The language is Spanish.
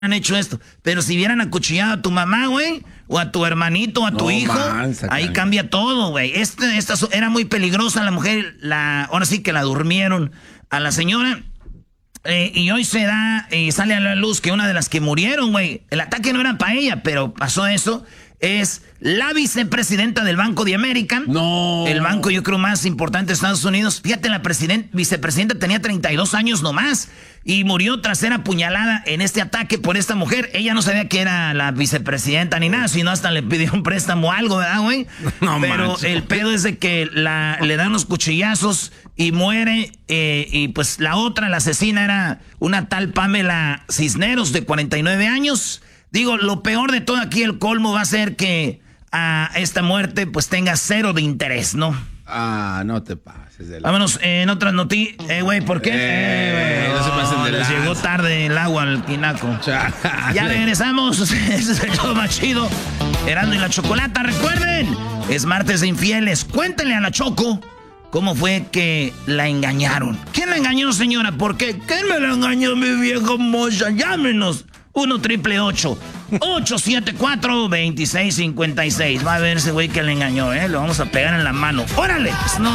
han hecho esto. Pero si hubieran acuchillado a tu mamá, güey, o a tu hermanito, o a tu hijo, ahí cambia todo, güey. Esta era muy peligrosa la mujer, ahora sí que la durmieron a la señora. Y hoy se da y sale a la luz que una de las que murieron, güey, el ataque no era para ella, pero pasó eso, es la vicepresidenta del Banco de América. No. El banco, yo creo, más importante de Estados Unidos. Fíjate, la vicepresidenta tenía 32 años nomás y murió tras ser apuñalada en este ataque por esta mujer. Ella no sabía que era la vicepresidenta ni nada, sino hasta le pidió un préstamo o algo, ¿verdad, güey? No, pero manches. El pedo es de que le dan los cuchillazos y muere. Y pues la asesina era una tal Pamela Cisneros, de 49 años. Digo, lo peor de todo aquí, el colmo, va a ser que a esta muerte pues tenga cero de interés, ¿no? Ah, no te pases de la... Vámonos, en otras noticias. Güey, ¿por qué? Güey, no se pasen de les llegó tarde el agua al tinaco. Ya regresamos. Ese es el show más chido. Erasmo y la Chocolata. Recuerden, es martes de infieles. Cuéntenle a la Choco cómo fue que la engañaron. ¿Quién la engañó, señora? ¿Por qué? ¿Quién me la engañó, mi vieja mocha? Llámenos. 1-888-874-2656. Va a ver ese güey que le engañó, Le vamos a pegar en la mano. ¡Órale! No.